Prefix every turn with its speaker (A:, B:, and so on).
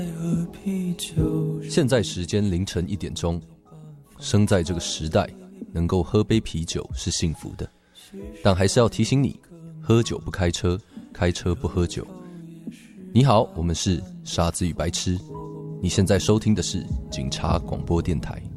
A: 现在时间凌晨1点钟，生在这个时代，能够喝杯啤酒是幸福的，但还是要提醒你，喝酒不开车，开车不喝酒。你好，我们是傻子与白痴，你现在收听的是警察广播电台。